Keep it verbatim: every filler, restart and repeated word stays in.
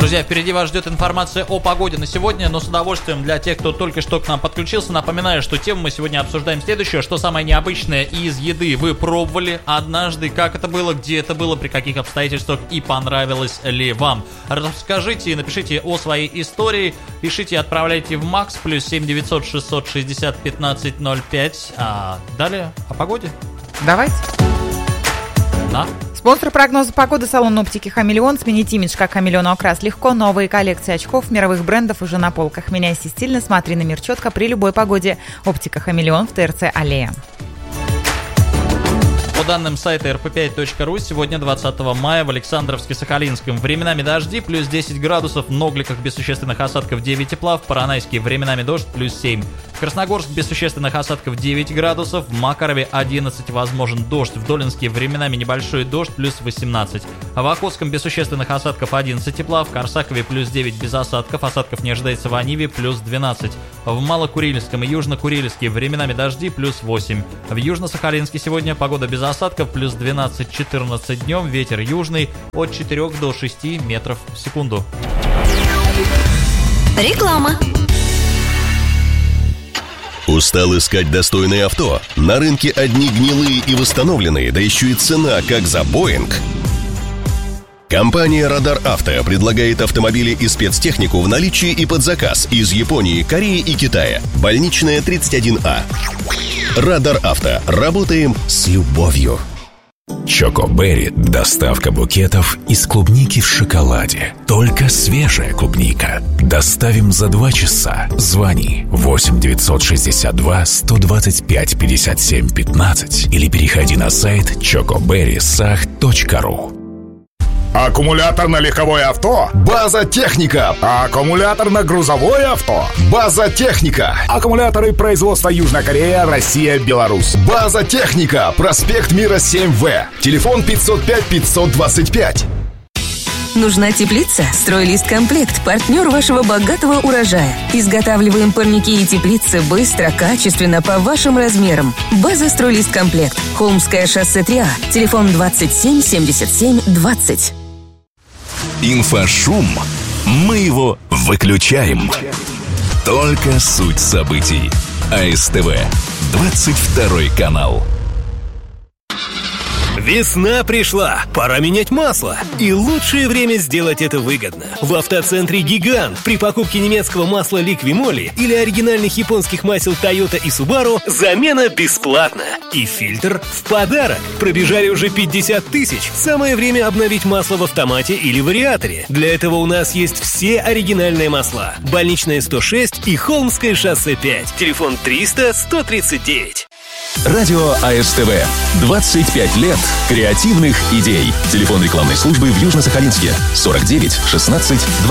Друзья, впереди вас ждет информация о погоде на сегодня, но с удовольствием для тех, кто только что к нам подключился, напоминаю, что тему мы сегодня обсуждаем следующее: что самое необычное из еды вы пробовали однажды, как это было, где это было, при каких обстоятельствах и понравилось ли вам. Расскажите и напишите о своей истории, пишите и отправляйте в Макс, плюс семь девятьсот шестьсот шестьдесят пятнадцать ноль пять. А далее о погоде. Давайте. Да. Спонсор прогноза погоды — салон оптики «Хамелеон». Сменить имидж как «Хамелеону» окрас легко. Новые коллекции очков мировых брендов уже на полках. Меняйся стильно, смотри на мир четко при любой погоде. Оптика «Хамелеон» в ТРЦ «Аллея». По данным сайта эр пэ пять точка ру, сегодня, двадцатого мая, в Александровске-Сахалинском временами дожди, плюс десять градусов, в Ногликах без существенных осадков девять тепла, в Поронайске временами дождь, плюс семь. В Красногорск без существенных осадков девять градусов, в Макарове одиннадцать, возможен дождь, в Долинске временами небольшой дождь, плюс восемнадцать. В Охотском без существенных осадков одиннадцать тепла, в Корсакове плюс девять без осадков, осадков не ожидается в Аниве, плюс двенадцать. В Малокурильском и Южнокурильске временами дожди, плюс восемь. В Южно-Сахалинске сегодня погода без осадков, плюс двенадцать-четырнадцать днем, ветер южный от четырёх до шести метров в секунду. Реклама. Устал искать достойное авто? На рынке одни гнилые и восстановленные, да еще и цена как за Боинг. Компания «Радар Авто» предлагает автомобили и спецтехнику в наличии и под заказ из Японии, Кореи и Китая. Больничная тридцать один А. «Радар Авто». Работаем с любовью. Чоко Берри – доставка букетов из клубники в шоколаде. Только свежая клубника. Доставим за два часа. Звони восемь девятьсот шестьдесят два сто двадцать пять пятьдесят семь пятнадцать или переходи на сайт чоко берри сах точка ру. Аккумуляторно-легковое авто? База Техника. Аккумуляторно-грузовое авто? База Техника. Аккумуляторы производства Южная Корея, Россия, Беларусь. База Техника. Проспект Мира семь вэ. Телефон пятьсот пять пятьсот двадцать пять. Нужна теплица? Стройлист-комплект, партнер вашего богатого урожая. Изготавливаем парники и теплицы быстро, качественно, по вашим размерам. База Стройлист-комплект. Холмское шоссе три А. Телефон двадцать семь семьдесят семь двадцать. Инфошум. Мы его выключаем. Только суть событий. а эс тэ вэ. двадцать второй канал. Весна пришла, пора менять масло. И лучшее время сделать это выгодно. В автоцентре «Гигант» при покупке немецкого масла «Ликвимоли» или оригинальных японских масел «Тойота» и «Субару» замена бесплатна. И фильтр в подарок. Пробежали уже пятьдесят тысяч. Самое время обновить масло в автомате или вариаторе. Для этого у нас есть все оригинальные масла. Больничная сто шесть и Холмское шоссе пять. Телефон триста сто тридцать девять. Радио а эс тэ вэ. двадцать пять лет креативных идей. Телефон рекламной службы в Южно-Сахалинске. сорок девять шестнадцать